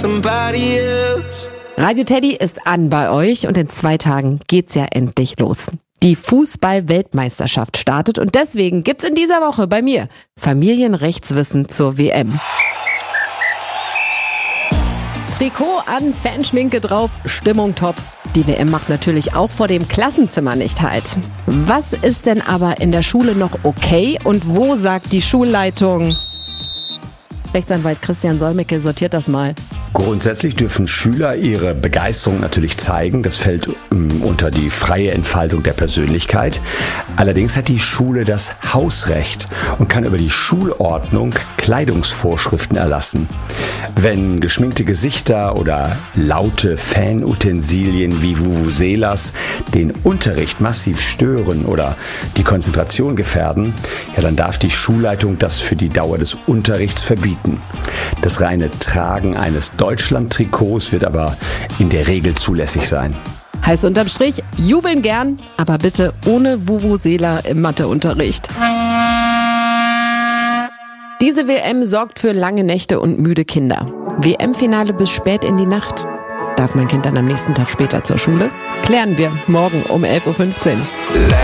somebody else. Radio Teddy ist an bei euch und in 2 Tagen geht's ja endlich los. Die Fußball-Weltmeisterschaft startet und deswegen gibt's in dieser Woche bei mir Familienrechtswissen zur WM. Trikot an, Fanschminke drauf, Stimmung top. Die WM macht natürlich auch vor dem Klassenzimmer nicht halt. Was ist denn aber in der Schule noch okay und wo sagt die Schulleitung? Rechtsanwalt Christian Solmecke sortiert das mal. Grundsätzlich dürfen Schüler ihre Begeisterung natürlich zeigen. Das fällt unter die freie Entfaltung der Persönlichkeit. Allerdings hat die Schule das Hausrecht und kann über die Schulordnung Kleidungsvorschriften erlassen. Wenn geschminkte Gesichter oder laute Fanutensilien wie Vuvuzelas den Unterricht massiv stören oder die Konzentration gefährden, ja, dann darf die Schulleitung das für die Dauer des Unterrichts verbieten. Das reine Tragen eines Deutschland-Trikots wird aber in der Regel zulässig sein. Heißt unterm Strich, jubeln gern, aber bitte ohne Vuvuzela im Matheunterricht. Diese WM sorgt für lange Nächte und müde Kinder. WM-Finale bis spät in die Nacht. Darf mein Kind dann am nächsten Tag später zur Schule? Klären wir morgen um 11.15 Uhr.